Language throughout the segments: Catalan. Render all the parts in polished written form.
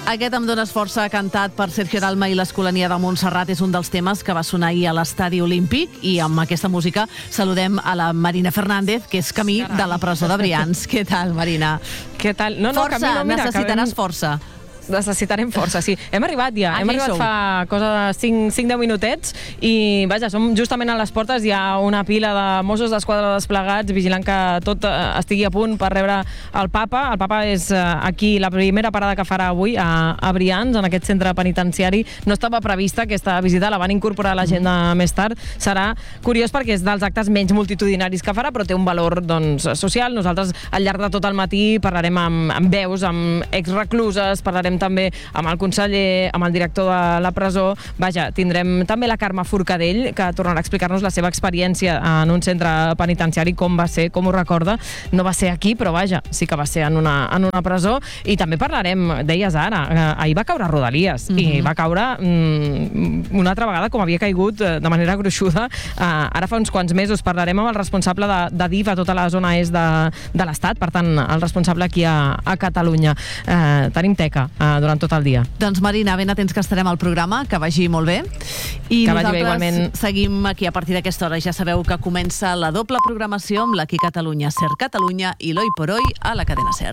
Aquest Em dones força, cantat per Sergio Dalma i l'Escolania de Montserrat, és un dels temes que va sonar ahir a l'Estadi Olímpic, i amb aquesta música saludem a la Marina Fernández, que és camí de la presó de Brians. Què tal, Marina? Què tal? Força, necessitaràs força. Necessitarem força, sí. Hem arribat ja, hem arribat fa cosa de 5-10 minutets i, vaja, som justament a les portes, hi ha una pila de Mossos d'Esquadra desplegats vigilant que tot estigui a punt per rebre el Papa. El Papa és aquí la primera parada que farà avui a Brians, en aquest centre penitenciari. No estava prevista aquesta visita, la van incorporar a l'agenda més tard. Serà curiós perquè és dels actes menys multitudinaris que farà, però té un valor, doncs, social. Nosaltres al llarg de tot el matí parlarem amb veus, amb exrecluses, parlarem també amb el conseller, amb el director de la presó. Vaja, tindrem també la Carme Forcadell, que tornarà a explicar-nos la seva experiència en un centre penitenciari, com va ser, com ho recorda. No va ser aquí, però vaja, sí que va ser en una presó. I també parlarem, deies ara, ahir va caure Rodalies, i va caure una altra vegada com havia caigut de manera gruixuda. Ara fa uns quants mesos parlarem amb el responsable de DIF a tota la zona est de l'Estat, per tant, el responsable aquí a Catalunya. Tenim teca durant tot el dia. Doncs Marina, ben atents que estarem al programa, que vagi molt bé. I que nosaltres igualment seguim aquí a partir d'aquesta hora. Ja sabeu que comença la doble programació amb l'Aquí Catalunya, Ser Catalunya i l'Hoy por Hoy a la cadena Ser.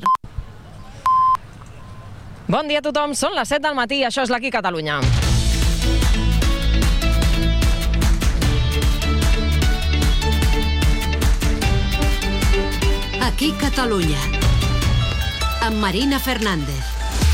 Bon dia a tothom, són les 7 del matí, això és l'Aquí Catalunya. Aquí Catalunya, amb Marina Fernández.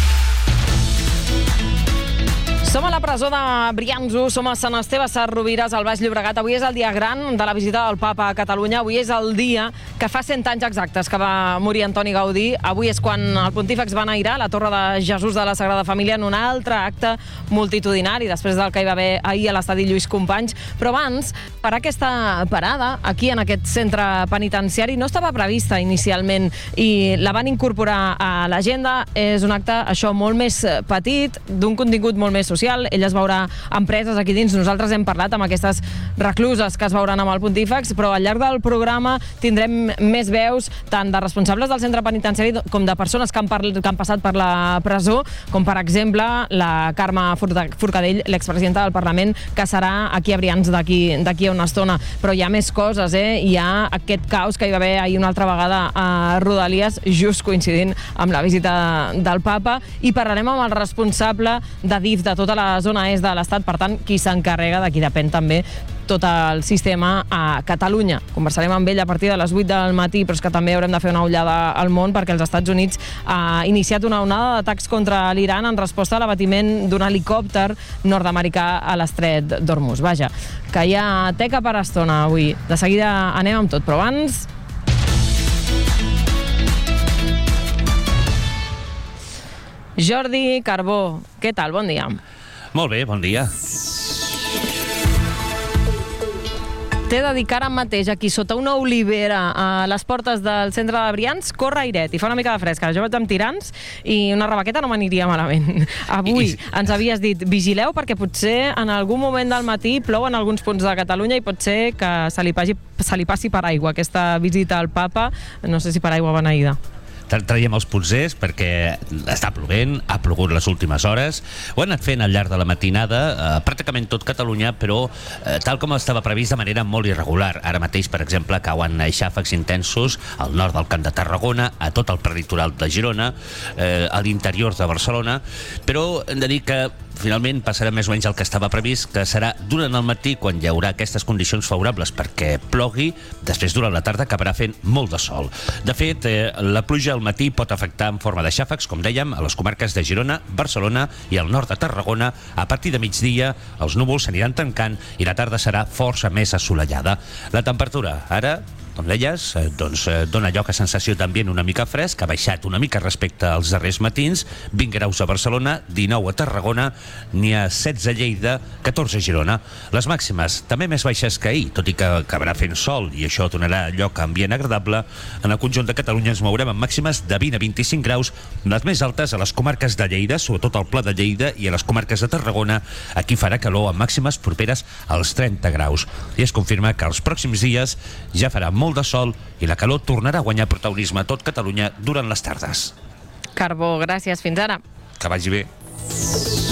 Som a la presó de Brians, som a Sant Esteve Sesrovires, al Baix Llobregat. Avui és el dia gran de la visita del Papa a Catalunya. Avui és el dia que fa 100 anys exactes que va morir Antoni Gaudí. Avui és quan el pontífex va enairar la Torre de Jesús de la Sagrada Família en un altre acte multitudinari, després del que hi va haver ahir a l'estadi Lluís Companys. Però abans, per aquesta parada, aquí en aquest centre penitenciari, no estava prevista inicialment i la van incorporar a l'agenda. És un acte, això, molt més petit, d'un contingut molt més social. Ell es veurà amb preses aquí dins. Nosaltres hem parlat amb aquestes recluses que es veuran amb el pontífex, però al llarg del programa tindrem més veus, tant de responsables del centre penitenciari com de persones que han passat per la presó, com per exemple la Carme Forcadell, l'expresidenta del Parlament, que serà aquí a Brians d'aquí a una estona. Però hi ha més coses, Hi ha aquest caos que hi va haver ahir una altra vegada a Rodalies, just coincidint amb la visita del Papa, i parlarem amb el responsable de DIF de tota la zona est de l'Estat, per tant, qui s'encarrega, de qui depèn també tot el sistema a Catalunya. Conversarem amb ell a partir de les 8 del matí, però és que també haurem de fer una ullada al món, perquè els Estats Units ha iniciat una onada d'atacs contra l'Iran en resposta a l'abatiment d'un helicòpter nord-americà a l'estret d'Hormuz. Vaja, que hi ha teca per estona avui. De seguida anem amb tot, però abans... Jordi Carbó, què tal? Bon dia. Molt bé, bon dia. T'he de dir que ara mateix aquí sota una olivera a les portes del centre de Brians corre airet i fa una mica de fresca. Jo vaig amb tirants i una rebaqueta no m'aniria malament. Avui ens havies dit vigileu perquè potser en algun moment del matí plou en alguns punts de Catalunya i pot ser que se li passi per aigua aquesta visita al Papa, no sé si per aigua beneïda. Traiem els potzers perquè està plovent, ha plogut les últimes hores, ho han anat fent al llarg de la matinada, pràcticament tot Catalunya, però tal com estava previst de manera molt irregular. Ara mateix, per exemple, cauen xàfecs intensos al nord del Camp de Tarragona, a tot el prelitoral de Girona, a l'interior de Barcelona, però hem de dir que finalment passarà més o menys el que estava previst, que serà durant el matí quan hi haurà aquestes condicions favorables perquè plogui, després durant la tarda acabarà fent molt de sol. De fet, la pluja al matí pot afectar en forma de xàfecs, com dèiem, a les comarques de Girona, Barcelona i al nord de Tarragona. A partir de migdia els núvols s'aniran tancant i la tarda serà força més assolellada. La temperatura ara, com deies, dona lloc a sensació d'ambient una mica fresc, ha baixat una mica respecte als darrers matins, 20 graus a Barcelona, 19 a Tarragona, n'hi ha 16 a Lleida, 14 a Girona. Les màximes també més baixes que ahir, tot i que acabarà fent sol i això donarà lloc a ambient agradable. En el conjunt de Catalunya ens mourem amb màximes de 20 a 25 graus, les més altes a les comarques de Lleida, sobretot al Pla de Lleida, i a les comarques de Tarragona. Aquí farà calor amb màximes properes als 30 graus. I es confirma que els pròxims dies ja farà molt de sol i la calor tornarà a guanyar protagonisme a tot Catalunya durant les tardes. Carbó, gràcies. Fins ara. Que vagi bé.